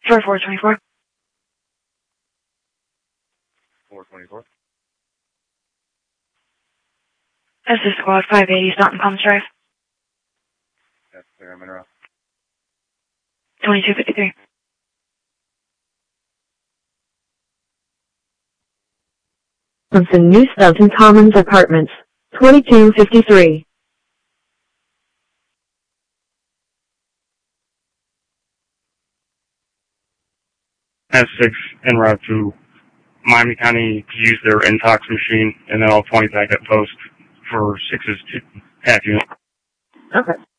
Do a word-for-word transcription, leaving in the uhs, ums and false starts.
For four twenty-four. four twenty-four. This is Squad five eighty, Staunton Commons Drive. That's clear, I'm in route. twenty-two fifty-three. From the New Staunton Commons Apartments, twenty-two fifty-three. S six en route to Miami County to use their Intox machine, and then I'll point back at post for six's half unit. Okay.